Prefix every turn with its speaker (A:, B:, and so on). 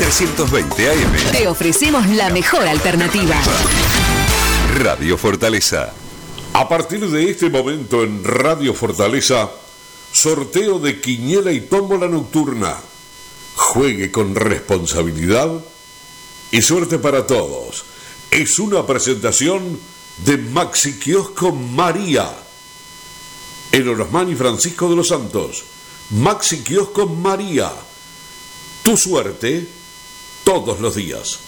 A: 1320 AM.
B: Te ofrecemos la mejor alternativa.
A: Radio Fortaleza.
C: A partir de este momento en Radio Fortaleza, sorteo de quiniela y tómbola nocturna. Juegue con responsabilidad y suerte para todos. Es una presentación de Maxi Kiosco María. En Orosmán y Francisco de los Santos. Maxi Kiosco María. Tu suerte todos los días.